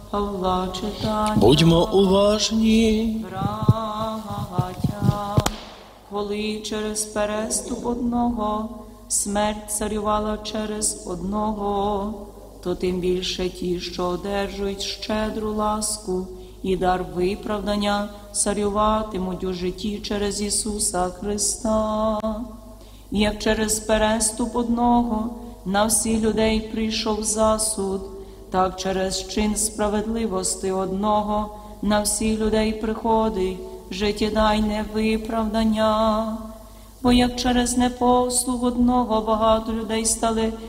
Павла читання. Будьмо уважні. Браття, коли через переступ одного смерть царювала через одного, то тим більше ті, що одержують щедру ласку і дар виправдання, царюватимуть у житті через Ісуса Христа. Як через переступ одного на всіх людей прийшов засуд, так через чин справедливости одного на всіх людей приходить життєдайне виправдання. Бо як через непослух одного багато людей стали